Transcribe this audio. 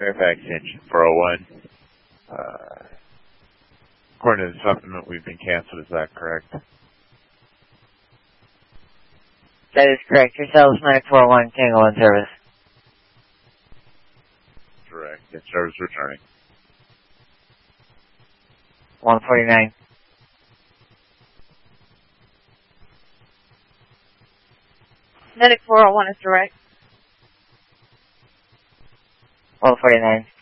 Fairfax engine 401. According to the supplement, we've been canceled. Is that correct? That is correct. Yourselves, Medic 401, Tango in service. Correct. In service returning. 149. Medic 401 is direct. 149.